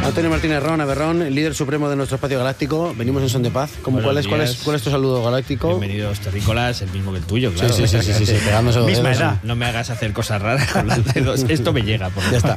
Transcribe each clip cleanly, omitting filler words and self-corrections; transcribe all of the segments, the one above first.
Antonio Martínez Berrón, el líder supremo de nuestro espacio galáctico. Venimos en son de paz. ¿Cuál es tu saludo galáctico? Bienvenidos, terrícolas, el mismo que el tuyo, claro. Sí, pegándose los misma dedos. edad. No me hagas hacer cosas raras con los dedos. Esto me llega, por Ya está.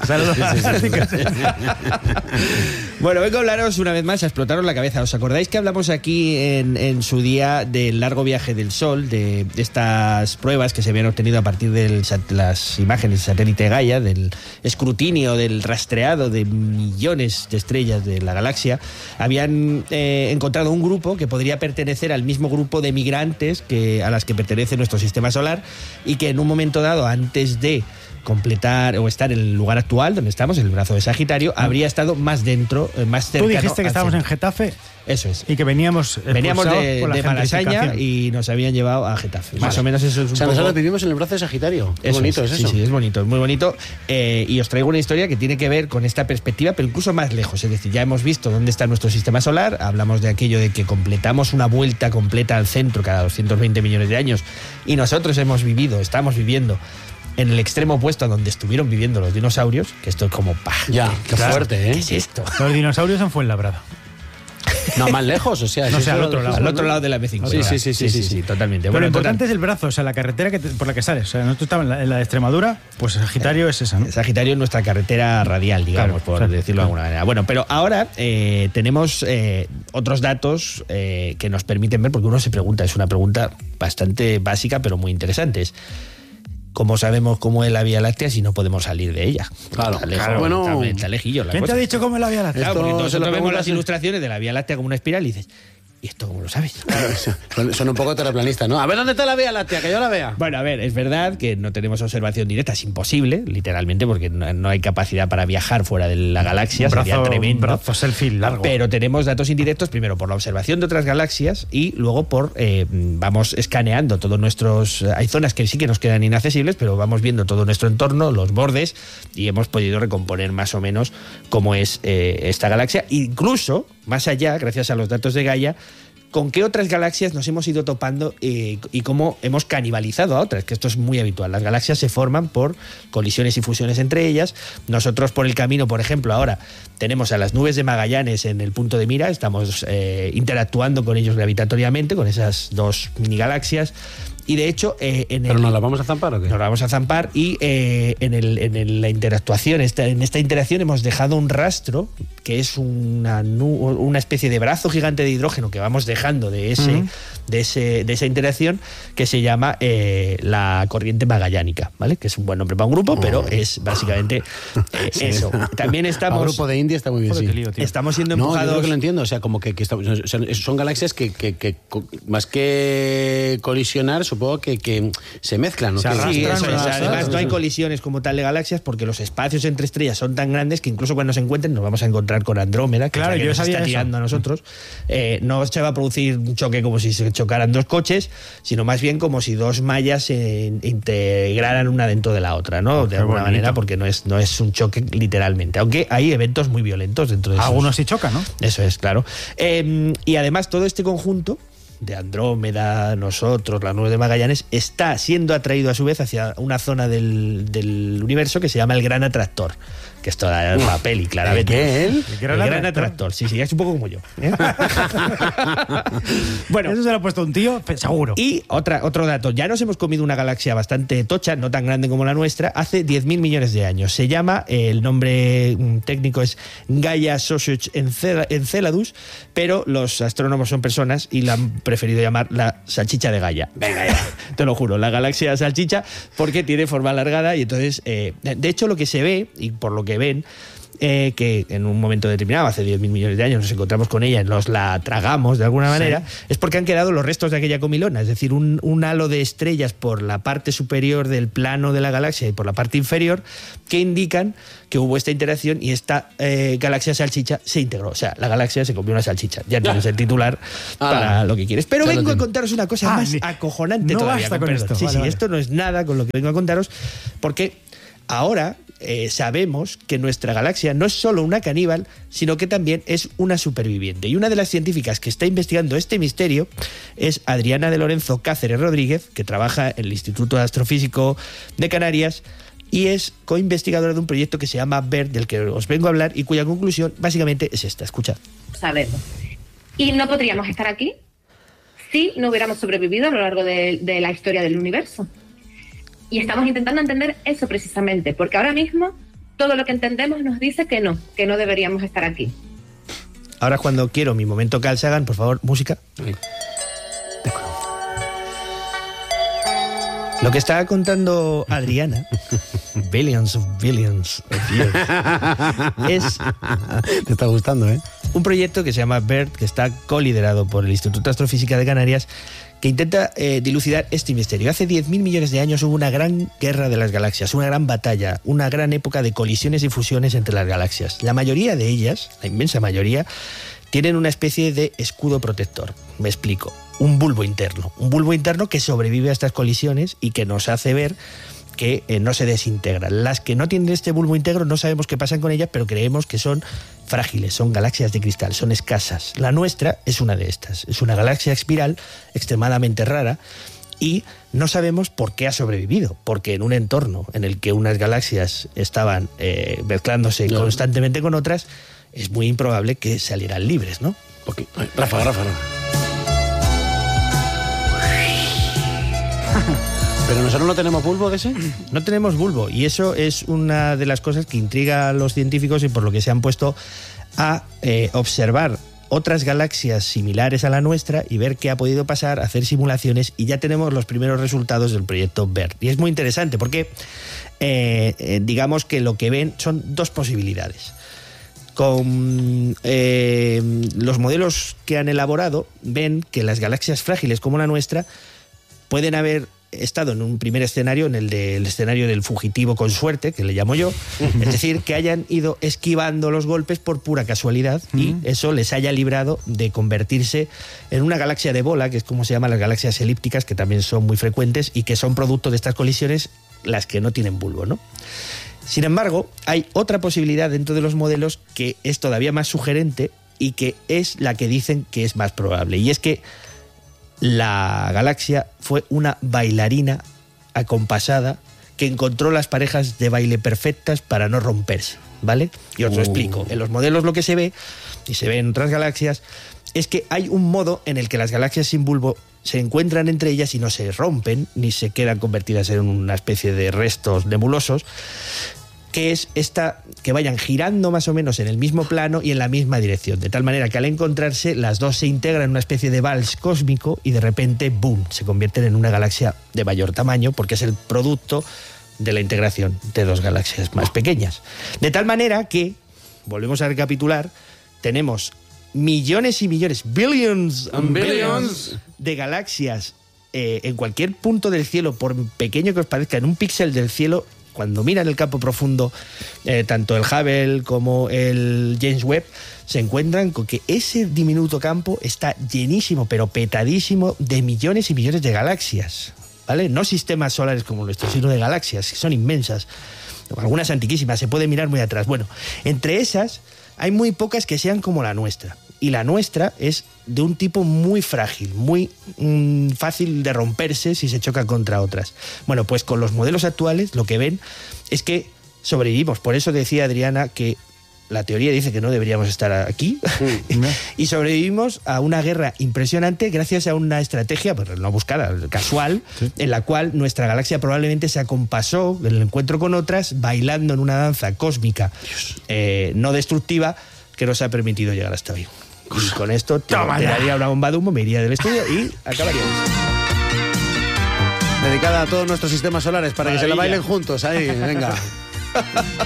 Bueno, vengo a hablaros una vez más, a explotaros la cabeza. ¿Os acordáis que hablamos aquí en su día del largo viaje del Sol, de estas pruebas que se habían obtenido a partir de las imágenes del satélite Gaia, del escrutinio, del rastreado de millones de estrellas de la galaxia? Habían encontrado un grupo que podría pertenecer al mismo grupo de migrantes a las que pertenece nuestro sistema solar, y que en un momento dado, antes de completar o estar en el lugar actual donde estamos, en el brazo de Sagitario, habría estado más dentro, más cercano. Tú dijiste que estábamos en Getafe. Eso es. Y que veníamos de Malasaña y nos habían llevado a Getafe. Más o menos eso es un poco... nosotros vivimos en el brazo de Sagitario. Qué bonito es eso. Sí, es bonito, es muy bonito. Y os traigo una historia que tiene que ver con esta perspectiva, pero incluso más lejos. Es decir, ya hemos visto dónde está nuestro sistema solar. Hablamos de aquello de que completamos una vuelta completa al centro cada 220 millones de años. Y nosotros estamos viviendo en el extremo opuesto a donde estuvieron viviendo los dinosaurios, que esto es como... Ya, qué fuerte, ¿eh? ¿Qué es esto? Los dinosaurios en Fuenlabrada. No, más lejos, o sea... No sé, al otro lado de la M50. Sí, totalmente. Pero bueno, lo importante es el brazo, o sea, la carretera por la que sales. O sea, nosotros estábamos en la de Extremadura, pues Sagitario es esa, ¿no? Sagitario es nuestra carretera radial, digamos, por decirlo de alguna manera. Bueno, pero ahora tenemos otros datos que nos permiten ver, porque uno se pregunta, es una pregunta bastante básica, pero muy interesante. ¿Cómo sabemos cómo es la Vía Láctea si no podemos salir de ella? Claro, Está lejillo la ¿Quién cosa. te ha dicho cómo es la Vía Láctea? Claro, porque nosotros vemos las ilustraciones de la Vía Láctea como una espiral y dices, ¿y esto cómo lo sabes? Claro, son un poco terraplanistas, ¿no? A ver, ¿dónde está la Vía Láctea? Que yo la vea. Bueno, a ver, es verdad que no tenemos observación directa, es imposible, literalmente, porque no hay capacidad para viajar fuera de la galaxia, sería tremendo. Un brazo selfie largo. Pero tenemos datos indirectos, primero por la observación de otras galaxias y luego vamos escaneando todos nuestros... Hay zonas que sí que nos quedan inaccesibles, pero vamos viendo todo nuestro entorno, los bordes, y hemos podido recomponer más o menos cómo es esta galaxia. Incluso, más allá, gracias a los datos de Gaia, con qué otras galaxias nos hemos ido topando y cómo hemos canibalizado a otras, que esto es muy habitual. Las galaxias se forman por colisiones y fusiones entre ellas. Nosotros por el camino, por ejemplo, ahora tenemos a las nubes de Magallanes en el punto de mira, estamos interactuando con ellos gravitatoriamente, con esas dos mini galaxias. Y de hecho, ¿Pero nos la vamos a zampar o qué? Nos la vamos a zampar y en la interactuación, en esta interacción hemos dejado un rastro que es una especie de brazo gigante de hidrógeno que vamos dejando de esa interacción, que se llama la corriente magallánica, ¿vale? Que es un buen nombre para un grupo, pero es básicamente eso. También estamos... El grupo de India está muy bien, sí. Lío, estamos siendo empujados... No, yo creo que lo entiendo, o sea, como que son galaxias que más que colisionar, supongo que se mezclan, ¿no? Sí, eso es. Además, no hay colisiones como tal de galaxias porque los espacios entre estrellas son tan grandes que incluso cuando se encuentren nos vamos a encontrar con Andrómeda, que, claro, es la que nos está tirando a nosotros. No se va a producir un choque como si se chocaran dos coches, sino más bien como si dos mallas se integraran una dentro de la otra, ¿no? De alguna manera, porque no es un choque literalmente. Aunque hay eventos muy violentos dentro de esos. Algunos sí chocan, ¿no? Eso es, claro. Y además todo este conjunto de Andrómeda, nosotros, la nube de Magallanes, está siendo atraído a su vez hacia una zona del universo que se llama el Gran Atractor, que es toda la peli, claramente. ¿Qué? El Gran Atractor, sí, es un poco como yo. Bueno, eso se lo ha puesto un tío, seguro. Y otro dato, ya nos hemos comido una galaxia bastante tocha, no tan grande como la nuestra, hace 10.000 millones de años. Se llama, el nombre técnico es Gaia Sausage Enceladus, pero los astrónomos son personas y la han preferido llamar la salchicha de Gaia. Venga ya, te lo juro, la galaxia salchicha, porque tiene forma alargada y entonces, de hecho, lo que se ve, y por lo que ven, que en un momento determinado, hace 10.000 millones de años, nos encontramos con ella y nos la tragamos de alguna manera, es porque han quedado los restos de aquella comilona, es decir, un halo de estrellas por la parte superior del plano de la galaxia y por la parte inferior, que indican que hubo esta interacción y esta galaxia salchicha se integró. O sea, la galaxia se comió una salchicha. Ya tienes el titular para lo que quieres. Pero vengo a contaros una cosa más acojonante no todavía. Basta con esto. Sí, esto no es nada con lo que vengo a contaros, porque ahora sabemos que nuestra galaxia no es solo una caníbal, sino que también es una superviviente. Y una de las científicas que está investigando este misterio es Adriana de Lorenzo Cáceres Rodríguez, que trabaja en el Instituto Astrofísico de Canarias y es coinvestigadora de un proyecto que se llama BERT, del que os vengo a hablar y cuya conclusión básicamente es esta. Escuchad. Sabemos. Y no podríamos estar aquí si no hubiéramos sobrevivido a lo largo de la historia del universo. Y estamos intentando entender eso precisamente, porque ahora mismo todo lo que entendemos nos dice que no deberíamos estar aquí. Ahora cuando quiero mi momento Carl Sagan, por favor, música. Lo que está contando Adriana, billions of years, es... Te está gustando, ¿eh? Un proyecto que se llama BERT, que está coliderado por el Instituto de Astrofísica de Canarias, que intenta dilucidar este misterio. Hace 10.000 millones de años hubo una gran guerra de las galaxias, una gran batalla, una gran época de colisiones y fusiones entre las galaxias. La mayoría de ellas, la inmensa mayoría, tienen una especie de escudo protector. Me explico. Un bulbo interno que sobrevive a estas colisiones y que nos hace ver que no se desintegran. Las que no tienen este bulbo íntegro no sabemos qué pasan con ellas, pero creemos que son frágiles, son galaxias de cristal, son escasas. La nuestra es una de estas, es una galaxia espiral extremadamente rara y no sabemos por qué ha sobrevivido, porque en un entorno en el que unas galaxias estaban mezclándose constantemente con otras, es muy improbable que salieran libres, ¿no? Okay. Rafa. ¿Pero nosotros no tenemos bulbo de ese? No tenemos bulbo, y eso es una de las cosas que intriga a los científicos y por lo que se han puesto a observar otras galaxias similares a la nuestra y ver qué ha podido pasar, hacer simulaciones, y ya tenemos los primeros resultados del proyecto BERT. Y es muy interesante porque digamos que lo que ven son dos posibilidades. Con los modelos que han elaborado, ven que las galaxias frágiles como la nuestra pueden haber estado en un primer escenario, en el escenario del fugitivo con suerte, que le llamo yo, es decir, que hayan ido esquivando los golpes por pura casualidad y eso les haya librado de convertirse en una galaxia de bola, que es como se llaman las galaxias elípticas, que también son muy frecuentes y que son producto de estas colisiones, las que no tienen bulbo, ¿no? Sin embargo, hay otra posibilidad dentro de los modelos que es todavía más sugerente y que es la que dicen que es más probable, y es que la galaxia fue una bailarina acompasada que encontró las parejas de baile perfectas para no romperse, ¿vale? Y os lo explico. En los modelos lo que se ve, y se ve en otras galaxias, es que hay un modo en el que las galaxias sin bulbo se encuentran entre ellas y no se rompen, ni se quedan convertidas en una especie de restos nebulosos, que es esta, que vayan girando más o menos en el mismo plano y en la misma dirección, de tal manera que al encontrarse las dos se integran en una especie de vals cósmico y de repente, ¡boom!, se convierten en una galaxia de mayor tamaño porque es el producto de la integración de dos galaxias más pequeñas. De tal manera que, volvemos a recapitular, tenemos millones y millones, billions and billions de galaxias en cualquier punto del cielo, por pequeño que os parezca, en un píxel del cielo. Cuando miran el campo profundo, tanto el Hubble como el James Webb, se encuentran con que ese diminuto campo está llenísimo, pero petadísimo, de millones y millones de galaxias, ¿vale? No sistemas solares como nuestros, sino de galaxias, que son inmensas, algunas antiquísimas, se puede mirar muy atrás. Bueno, entre esas hay muy pocas que sean como la nuestra, y la nuestra es de un tipo muy frágil, muy fácil de romperse si se choca contra otras. Bueno, pues con los modelos actuales lo que ven es que sobrevivimos. Por eso decía Adriana que la teoría dice que no deberíamos estar aquí y sobrevivimos a una guerra impresionante gracias a una estrategia, pues no buscada, casual, en la cual nuestra galaxia probablemente se acompasó en el encuentro con otras, bailando en una danza cósmica no destructiva que nos ha permitido llegar hasta hoy. Y con esto te daría una bomba de humo, me iría del estudio y acabaríamos. Dedicada a todos nuestros sistemas solares para que se la bailen juntos ahí, venga.